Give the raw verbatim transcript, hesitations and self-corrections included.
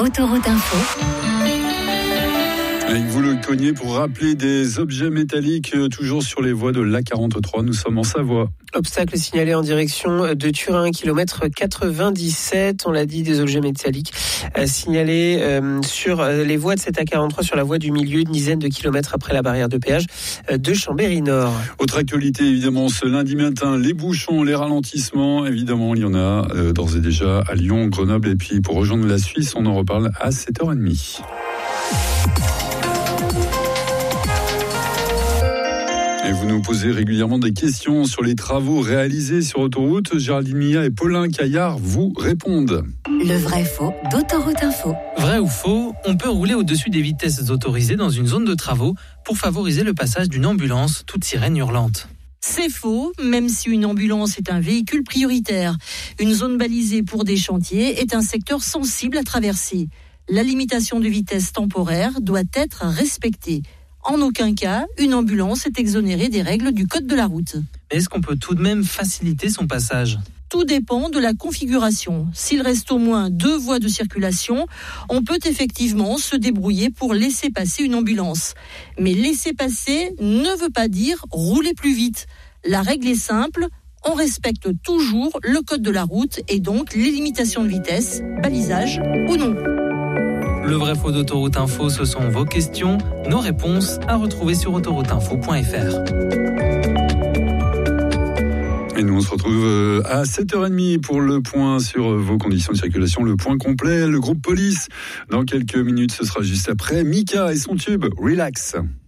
Autoroute Info. Avec vous le Cognier pour rappeler des objets métalliques toujours sur les voies de l'A quarante-trois. Nous sommes en Savoie. Obstacle signalé en direction de Turin, kilomètre quatre-vingt-dix-sept. On l'a dit, des objets métalliques euh, signalés euh, sur les voies de cette A quarante-trois, sur la voie du milieu, une dizaine de kilomètres après la barrière de péage euh, de Chambéry-Nord. Autre actualité, évidemment, ce lundi matin, les bouchons, les ralentissements. Évidemment, il y en a euh, d'ores et déjà à Lyon, Grenoble. Et puis pour rejoindre la Suisse, on en reparle à sept heures trente. Et vous nous posez régulièrement des questions sur les travaux réalisés sur autoroute. Géraldine Mia et Paulin Caillard vous répondent. Le vrai faux d'Autoroute Info. Vrai ou faux, on peut rouler au-dessus des vitesses autorisées dans une zone de travaux pour favoriser le passage d'une ambulance, toute sirène hurlante. C'est faux, même si une ambulance est un véhicule prioritaire. Une zone balisée pour des chantiers est un secteur sensible à traverser. La limitation de vitesse temporaire doit être respectée. En aucun cas, une ambulance est exonérée des règles du code de la route. Mais est-ce qu'on peut tout de même faciliter son passage ? Tout dépend de la configuration. S'il reste au moins deux voies de circulation, on peut effectivement se débrouiller pour laisser passer une ambulance. Mais laisser passer ne veut pas dire rouler plus vite. La règle est simple, on respecte toujours le code de la route et donc les limitations de vitesse, balisage ou non. Le vrai faux d'Autoroute Info, ce sont vos questions, nos réponses à retrouver sur autoroute info point f r. Et nous on se retrouve à sept heures trente pour le point sur vos conditions de circulation, le point complet, le groupe police. Dans quelques minutes, ce sera juste après Mika et son tube Relax.